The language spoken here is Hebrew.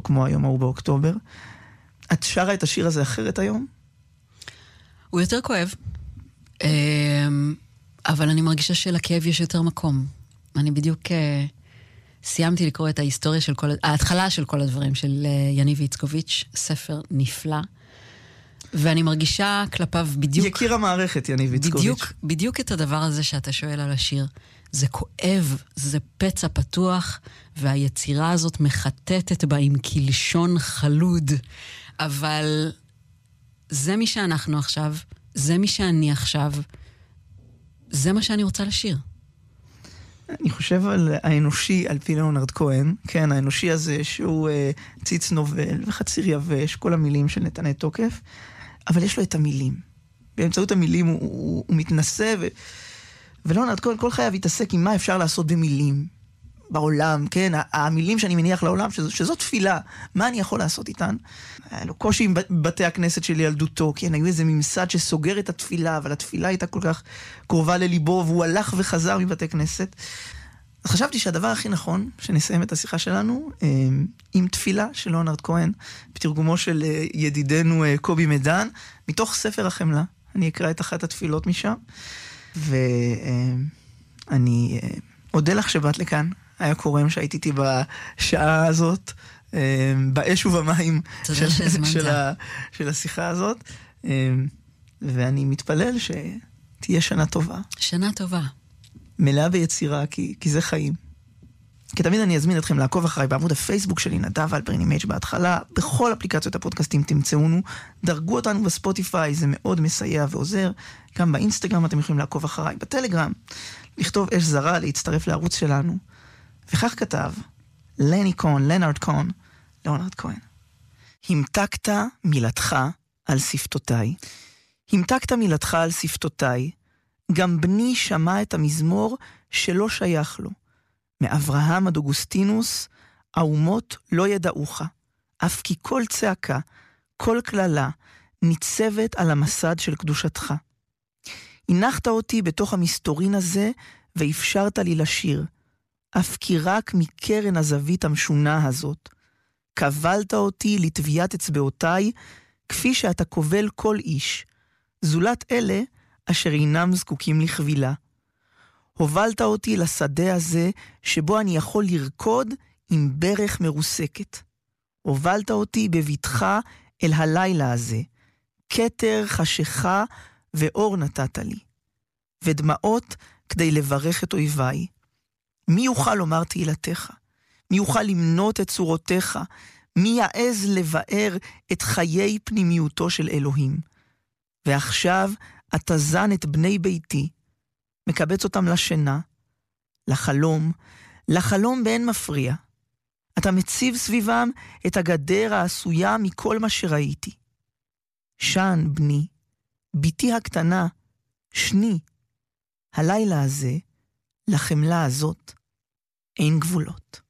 כמו היום ההוא באוקטובר. את שרה את השיר הזה אחרת היום? הוא יותר כואב, אבל אני מרגישה שלכאב יש יותר מקום. אני בדיוק סיימתי לקרוא את ההיסטוריה של ההתחלה של כל הדברים של יניב איצקוביץ', ספר נפלא, ואני מרגישה כלפיו בדיוק... יקיר המערכת, יניב איצקוביץ'. בדיוק את הדבר הזה שאתה שואל על השיר. זה כואב, זה פצע פתוח, והיצירה הזאת מחטטת בה עם קלשון חלוד. אבל זה מי שאנחנו עכשיו, זה מי שאני עכשיו, זה מה שאני רוצה לשיר. אני חושב על האנושי, על פי ליאונרד כהן, כן, האנושי הזה שהוא ציץ נובל וחציר יבש, כל המילים של נתני תוקף, אבל יש לו את המילים. באמצעות המילים הוא מתנסה, וליאונרד כהן כל חייו התעסק עם מה אפשר לעשות במילים בעולם, כן, המילים שאני מניח לעולם, שזו תפילה, מה אני יכול לעשות איתן? היה לו קושי עם בתי הכנסת של ילדותו, כן, היו איזה ממסד שסוגר את התפילה, אבל התפילה הייתה כל כך קרובה לליבו, והוא הלך וחזר מבתי כנסת. אז חשבתי שהדבר הכי נכון, שנסיים את השיחה שלנו, עם תפילה של ליאונרד כהן, בתרגומו של ידידנו קובי מדן, מתוך ספר החמלה. אני אקרא את אחת התפילות משם, ואני אודה לך שבאת לכאן. היה קורם שהייתי איתי בשעה הזאת, באש ובמים של השיחה הזאת, ואני מתפלל שתהיה שנה טובה. שנה טובה. מלאה ביצירה, כי זה חיים. כי תמיד אני אזמין אתכם לעקוב אחריי בעמוד הפייסבוק שלי, נדב אלפרין אימג' בהתחלה, בכל אפליקציות הפודקאסטים תמצאונו, דרגו אותנו בספוטיפיי, זה מאוד מסייע ועוזר, גם באינסטגרם אתם יכולים לעקוב אחריי, בטלגרם, לכתוב אש זרה, להצטרף לערוץ שלנו, וכך כתב לנארד כהן, ליאונרד כהן. המתקת מילתך על שפתותיי. המתקת מילתך על שפתותיי. גם בני שמע את המזמור שלא שייך לו. מאברהם עד אוגוסטינוס, האומות לא ידעוך. אף כי כל צעקה, כל כללה, ניצבת על המסד של קדושתך. הנחת אותי בתוך המסתורין הזה, ואפשרת לי לשיר. אף כי רק מקרן הזווית המשונה הזאת. קבלת אותי לטביעת אצבעותיי, כפי שאתה קובל כל איש, זולת אלה אשר אינם זקוקים לכבילה. הובלת אותי לשדה הזה, שבו אני יכול לרקוד עם ברך מרוסקת. הובלת אותי בביתך אל הלילה הזה, כתר חשיכה ואור נתת לי, ודמעות כדי לברך את אויביי. מי יוכל לומר תהילתך? מי יוכל למנות את צורותיך? מי יעז לבאר את חיי פנימיותו של אלוהים? ועכשיו אתה זן את בני ביתי, מקבץ אותם לשינה, לחלום באין מפריע. אתה מציב סביבם את הגדר העשויה מכל מה שראיתי. שן, בני, ביתי הקטנה, שני, הלילה הזה, לחמלה הזאת, אין גבולות.